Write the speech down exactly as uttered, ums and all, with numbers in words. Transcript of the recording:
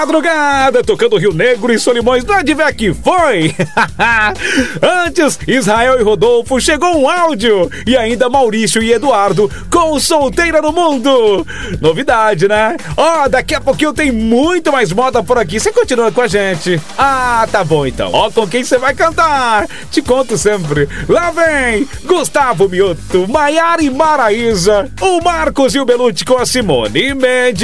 madrugada, tocando Rio Negro e Solimões, não adivinha que foi? Antes, Israel e Rodolfo, chegou um áudio. E ainda Maurício e Eduardo com Solteira no Mundo. Novidade, né? Ó, oh, daqui a pouquinho tem muito mais moda por aqui. Você continua com a gente. Ah, tá bom então. Ó, oh, com quem você vai cantar? Te conto sempre. Lá vem Gustavo Mioto, Maiara e Maraísa, o Marcos e o Belucci com a Simone Mendes.